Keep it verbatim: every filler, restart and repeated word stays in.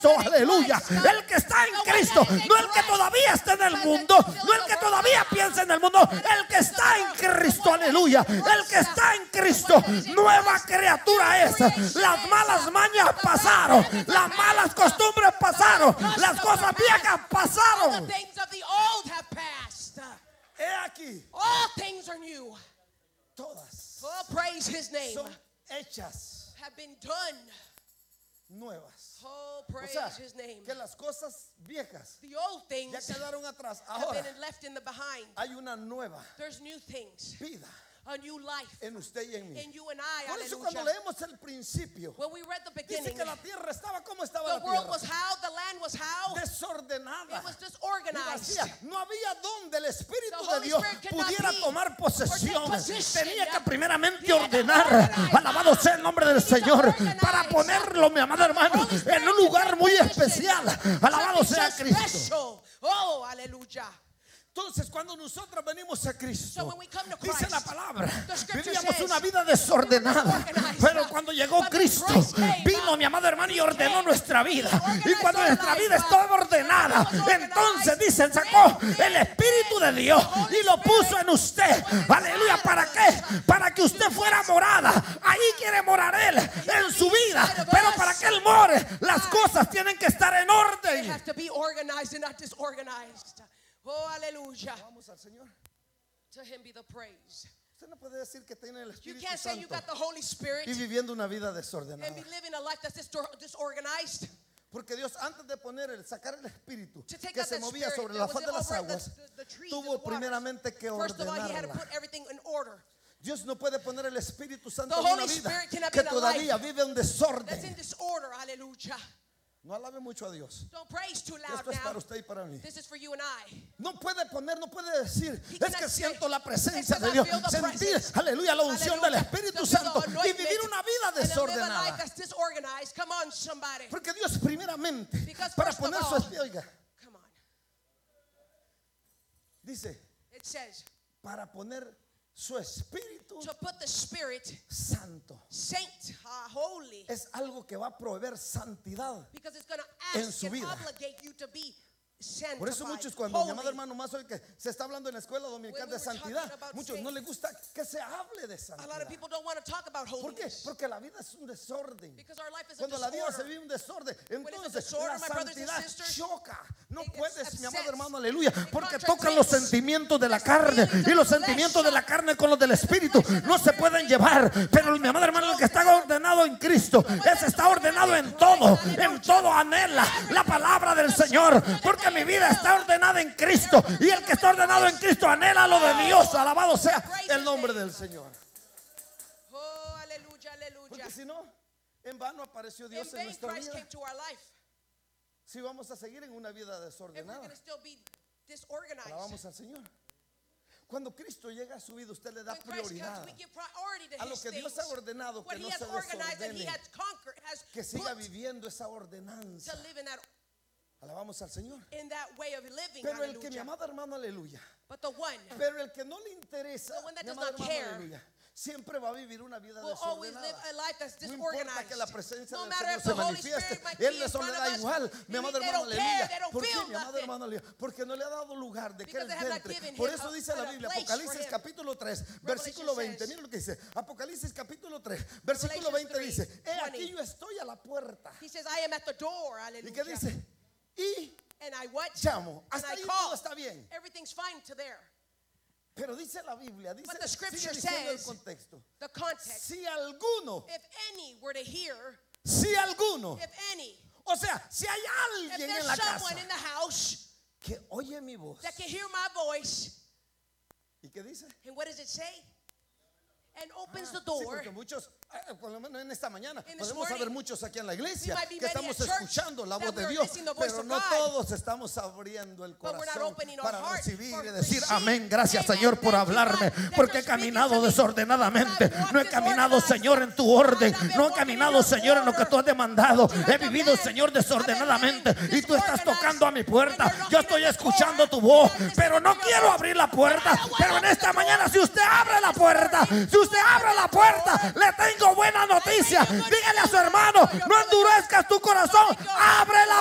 Aleluya, el que está en Cristo, no el que todavía está en el mundo, no el que todavía piensa en el mundo, el que está en Cristo, aleluya, el que está en Cristo, nueva criatura es. Las malas mañas pasaron, las malas costumbres pasaron, las cosas viejas pasaron. He aquí, all things are new. Todas Oh, praise his name. son hechas Have been done. nuevas. Oh, O praise sea, his name. que las cosas viejas The old things ya quedaron atrás. have Ahora been left in the behind. hay una nueva There's new things, vida a new life en usted y en in mí. you and I. Por eso cuando Hallelujah. leemos el principio, When we read the dice beginning, que la tierra estaba, ¿cómo estaba the la world was tierra? how, the land was how, Desordenada. it was Y disorganized. vacía. No había donde el Espíritu The de Holy Dios Spirit could not pudiera be tomar posesión. or take position. Tenía que primeramente He had to ordenar. organize. Alabado sea el nombre del He had to Señor. organize. Para ponerlo, mi amado hermano, Holy Spirit en un could lugar take muy position. especial. Alabado Something sea so Cristo. special. Oh, hallelujah. Entonces cuando nosotros venimos a So Cristo, when we come to dice Christ, la palabra, the scripture vivíamos says, una vida desordenada, disorganized. pero cuando llegó But when Cristo, Christ came, vino mi amado hermano y ordenó came, nuestra vida. organized Y cuando our nuestra life, vida estaba ordenada, was organized, entonces dice, sacó el Espíritu de Dios y lo puso en usted. Aleluya, ¿para qué? Para que usted fuera morada. Ahí quiere morar Él en su vida, pero para que Él more, las cosas tienen que estar en They orden. have to be organized and not disorganized. Oh, hallelujah. Vamos al Señor. To him be the praise. Usted no puede decir que tiene el You Espíritu can't say you Santo got the Holy Spirit y viviendo una vida desordenada. and be living a life that's distor- disorganized. Porque Dios, antes de poner el, sacar el Espíritu To take que out se that movía spirit sobre that la was faz de las over the- aguas, the- the trees and the tuvo waters. primeramente que First of all, he had to ordenarla. put everything in order. Dios no puede poner el Espíritu Santo The en una Holy vida Spirit cannot que be in a todavía life vive en That's in desorden. disorder. Hallelujah. No alabe mucho a Dios. Don't praise too loud Esto es para now. usted y para mí. This is for you and I. No puede poner, no puede decir, He es cannot que say, siento la presencia "Because de I Dios, feel the sentir, presence." aleluya, la unción del Hallelujah. Espíritu To feel the Santo y anointment vivir una vida and to live a life desordenada. that's disorganized. Come on, somebody. Porque Dios primeramente, Because para first of poner su all- espíritu, oiga, Come on. dice, It says para poner su Espíritu to put the Spirit, Santo. saint, uh, holy, Es algo que va a proveer santidad. because it's going to En ask su and vida. obligate you to be sanctified. Por eso muchos cuando mi amado holy. hermano más hoy que se está hablando en la escuela dominical When we de were talking santidad, about muchos no les gusta que se hable de A lot santidad. of people don't want to talk about ¿Por qué? holiness Porque la vida es un desorden. because our life is a Cuando la vida se disorder. vive un desorden, it's a entonces disorder, la my brothers and santidad sisters, choca. No it puedes, gets mi amado upset. hermano, aleluya, It porque contradicts tocan los sentimientos de la carne feelings y of los the sentimientos flesh. de la carne con los del espíritu no se pueden llevar. Pero mi amado hermano, el que está ordenado en Cristo, ese está ordenado en todo, en todo anhela la palabra del Señor, porque mi vida está ordenada en Cristo y el que está ordenado en Cristo anhela lo de Dios. Alabado sea el nombre del Señor. Oh, aleluya, aleluya. Porque si no, en vano apareció In Dios en vain nuestra Christ vida. came to our life. Si vamos a seguir en una vida If we're desordenada, going to still be disorganized. alabamos al Señor. Cuando Cristo llega a su vida, usted le da When Christ prioridad comes, we give priority to a lo his que Dios things. ha ordenado, What que he no has se organized and he desordene, has conquered, has que siga put viviendo esa ordenanza. to live in that, Alabamos al Señor. in that way of living. Pero el que mi Hallelujah. amado hermano, aleluya. But the one Pero el que no le interesa, The one that mi does amado not hermano, care aleluya, siempre va a vivir una vida will always live desordenada. a life that's No importa disorganized. que la presencia No del matter Señor if se the Holy manifieste, Spirit might Él be in les front le of da us. igual, mi They amado don't hermano, care, aleluya. they don't ¿Por qué, feel mi amado nothing. hermano, aleluya? Porque no le ha dado lugar de que Because Él they have not entre. given Por him eso a- dice la a Biblia, place for Apocalipsis him. capítulo tres, versículo veinte. says- Mira lo que dice. Apocalipsis capítulo tres, versículo Revelation veinte three, dice, he aquí twenty. yo estoy a la puerta. He says, I am at the door. ¿Y Hallelujah. qué dice? Y And I what? llamo. And Hasta I ahí call. todo está bien. Everything's fine to there. Pero dice la Biblia, dice, But the sigue scripture diciendo el says- contexto. The context. Si alguno, If any were to hear, si alguno, if any, o sea, si hay if alguien en there's la someone casa in the house que oye mi voz, that can hear my voice, ¿y qué dice? and what does it say? And opens Ah, the sí, door. porque muchos, ah, por lo menos en esta mañana, In this podemos morning, haber muchos aquí en la iglesia we might be que many estamos at church escuchando la that voz de we are Dios, listening to the voice pero of no God. todos estamos abriendo el But we're not corazón opening our para heart recibir for y decir receive. amén, gracias Amen. Señor por Thank you, hablarme, God, that porque he you're speaking caminado to me. desordenadamente, I've walked no he caminado disorganized. Señor en tu orden, I've been no he walking in caminado your Señor en lo que tú has demandado, he vivido Señor desordenadamente y tú estás tocando a mi puerta, yo estoy escuchando tu voz, pero no quiero abrir la puerta, pero en esta mañana si usted abre la puerta, si usted abre la puerta, le tengo tengo buena noticia. Dígale a su hermano, no endurezcas tu corazón, abre la